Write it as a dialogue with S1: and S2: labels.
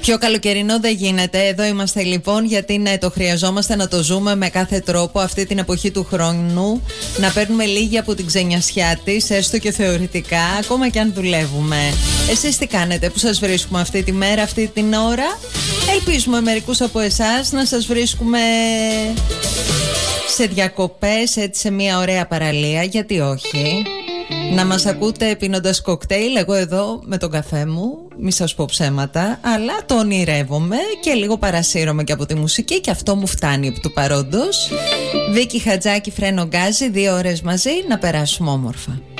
S1: Πιο καλοκαιρινό δεν γίνεται. Εδώ είμαστε λοιπόν, γιατί ναι, το χρειαζόμαστε να το ζούμε με κάθε τρόπο αυτή την εποχή του χρόνου. Να παίρνουμε λίγη από την ξενιασιά της, έστω και θεωρητικά, ακόμα και αν δουλεύουμε. Εσείς τι κάνετε, που σας βρίσκουμε αυτή τη μέρα, αυτή την ώρα? Ελπίζουμε μερικούς από εσάς να σας βρίσκουμε σε διακοπές, έτσι σε μια ωραία παραλία, γιατί όχι. Να μας ακούτε πίνοντας κοκτέιλ, εγώ εδώ με τον καφέ μου, μη σας πω ψέματα, αλλά το ονειρεύομαι και λίγο παρασύρωμαι και από τη μουσική και αυτό μου φτάνει επί του παρόντος. Βίκη Χατζάκη, Φρένο Γκάζι, 2 ώρες μαζί, να περάσουμε όμορφα.